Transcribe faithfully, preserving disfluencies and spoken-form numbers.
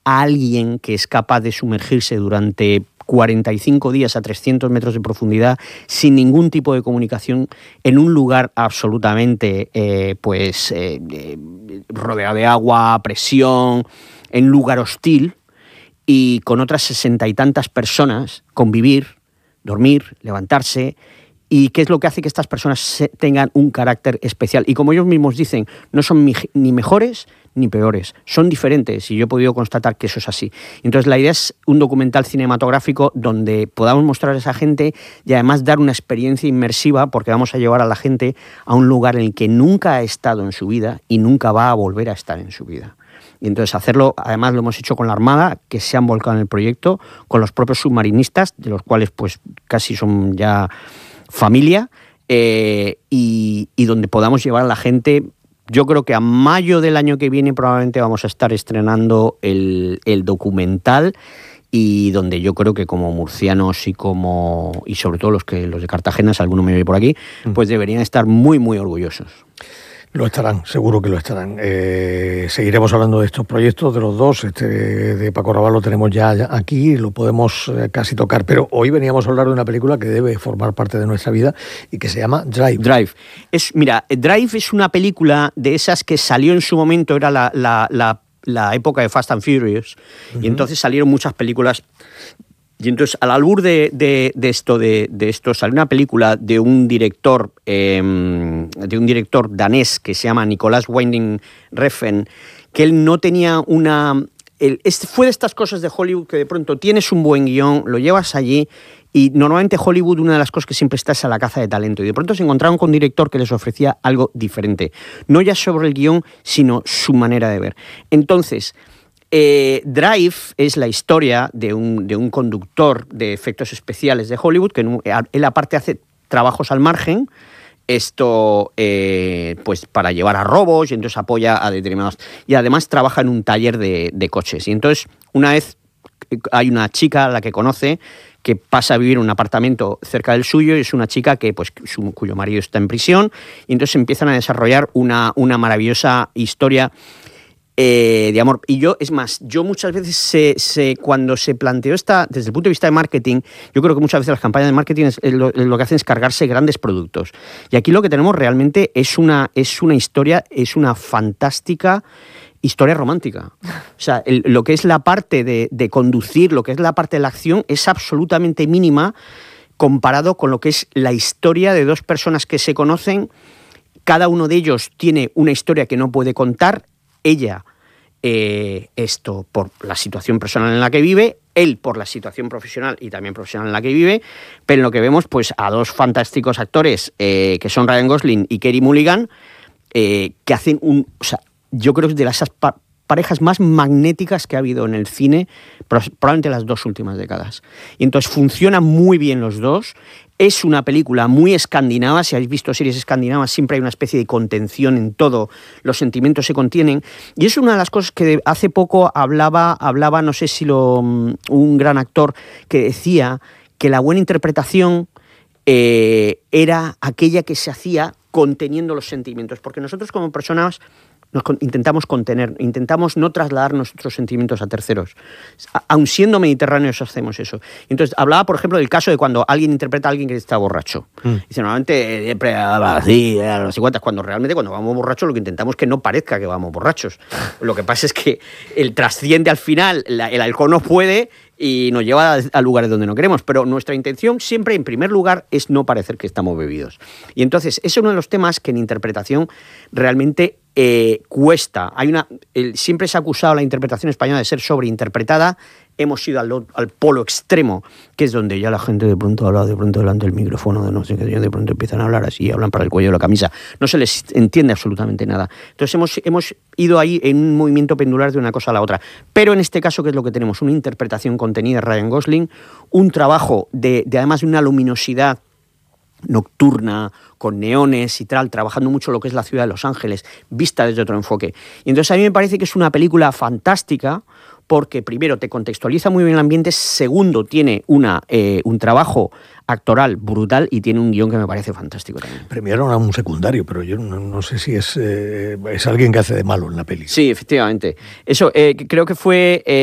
a alguien que es capaz de sumergirse durante cuarenta y cinco días a trescientos metros de profundidad sin ningún tipo de comunicación en un lugar absolutamente eh, pues eh, eh, rodeado de agua, presión, en un lugar hostil y con otras sesenta y tantas personas convivir, dormir, levantarse. ¿Y qué es lo que hace que estas personas tengan un carácter especial? Y como ellos mismos dicen, no son ni mejores ni peores, son diferentes, y yo he podido constatar que eso es así. Entonces la idea es un documental cinematográfico donde podamos mostrar a esa gente y además dar una experiencia inmersiva, porque vamos a llevar a la gente a un lugar en el que nunca ha estado en su vida y nunca va a volver a estar en su vida. Y entonces hacerlo, además lo hemos hecho con la Armada, que se han volcado en el proyecto, con los propios submarinistas, de los cuales pues casi son ya familia, eh, y, y donde podamos llevar a la gente. Yo creo que a mayo del año que viene probablemente vamos a estar estrenando el, el documental, y donde yo creo que como murcianos y como y sobre todo los que los de Cartagena, si alguno me ve por aquí, pues deberían estar muy muy orgullosos. Lo estarán, seguro que lo estarán. Eh, seguiremos hablando de estos proyectos, de los dos. Este de Paco Rabanne lo tenemos ya aquí, lo podemos eh, casi tocar, pero hoy veníamos a hablar de una película que debe formar parte de nuestra vida y que se llama Drive. Drive. Es, mira, Drive es una película de esas que salió en su momento, era la, la, la, la época de Fast and Furious, uh-huh. Y entonces salieron muchas películas. Y entonces, al albur de, de, de, esto, de, de esto, salió una película de un director eh, de un director danés que se llama Nicolas Winding Refn, que él no tenía una... Él, este, fue de estas cosas de Hollywood que de pronto tienes un buen guión, lo llevas allí, y normalmente Hollywood, una de las cosas que siempre está es a la caza de talento, y de pronto se encontraron con un director que les ofrecía algo diferente, no ya sobre el guión, sino su manera de ver. Entonces... Eh, Drive es la historia de un, de un conductor de efectos especiales de Hollywood, que él aparte hace trabajos al margen, esto eh, pues para llevar a robos, y entonces apoya a determinados... Y además trabaja en un taller de, de coches. Y entonces una vez hay una chica a la que conoce que pasa a vivir en un apartamento cerca del suyo, y es una chica que, pues, su, cuyo marido está en prisión, y entonces empiezan a desarrollar una, una maravillosa historia Eh, de amor. Y yo, es más, yo muchas veces se, se, cuando se planteó esta, desde el punto de vista de marketing, yo creo que muchas veces las campañas de marketing es, es lo, es lo que hacen es cargarse grandes productos. Y aquí lo que tenemos realmente es una, es una historia, es una fantástica historia romántica. O sea, el, lo que es la parte de, de conducir, lo que es la parte de la acción, es absolutamente mínima comparado con lo que es la historia de dos personas que se conocen. Cada uno de ellos tiene una historia que no puede contar. Ella, eh, esto por la situación personal en la que vive, él por la situación profesional y también profesional en la que vive, pero en lo que vemos pues a dos fantásticos actores eh, que son Ryan Gosling y Carey Mulligan, eh, que hacen un... O sea, yo creo que es de las pa- parejas más magnéticas que ha habido en el cine, probablemente las dos últimas décadas. Y entonces funcionan muy bien los dos. Es una película muy escandinava. Si habéis visto series escandinavas, siempre hay una especie de contención en todo, los sentimientos se contienen, y es una de las cosas que hace poco hablaba, hablaba no sé si lo, un gran actor que decía que la buena interpretación eh, era aquella que se hacía conteniendo los sentimientos, porque nosotros como personas nos intentamos contener, intentamos no trasladar nuestros sentimientos a terceros. Aun siendo mediterráneos hacemos eso. Entonces, hablaba, por ejemplo, del caso de cuando alguien interpreta a alguien que está borracho. Mm. Dice, normalmente siempre habla así, no sé cuántas, cuando realmente cuando vamos borrachos lo que intentamos es que no parezca que vamos borrachos. Lo que pasa es que el trasciende al final, la, el alcohol nos puede y nos lleva a, a lugares donde no queremos, pero nuestra intención siempre, en primer lugar, es no parecer que estamos bebidos. Y entonces, ese es uno de los temas que en interpretación realmente eh, cuesta. Hay una, el, siempre se ha acusado a la interpretación española de ser sobreinterpretada. Hemos ido al, al polo extremo, que es donde ya la gente de pronto habla, de pronto delante del micrófono, de no sé qué, de pronto empiezan a hablar así, hablan para el cuello de la camisa. No se les entiende absolutamente nada. Entonces hemos, hemos ido ahí en un movimiento pendular de una cosa a la otra. Pero en este caso, ¿qué es lo que tenemos? Una interpretación contenida de Ryan Gosling, un trabajo de, de además de una luminosidad nocturna, con neones y tal, trabajando mucho lo que es la ciudad de Los Ángeles, vista desde otro enfoque. Y entonces a mí me parece que es una película fantástica, porque primero te contextualiza muy bien el ambiente, segundo tiene una, eh, un trabajo actoral brutal y tiene un guión que me parece fantástico también. Premiaron a un secundario, pero yo no, no sé si es, eh, es alguien que hace de malo en la peli. Sí, efectivamente. Eso, eh, creo que fue... Eh,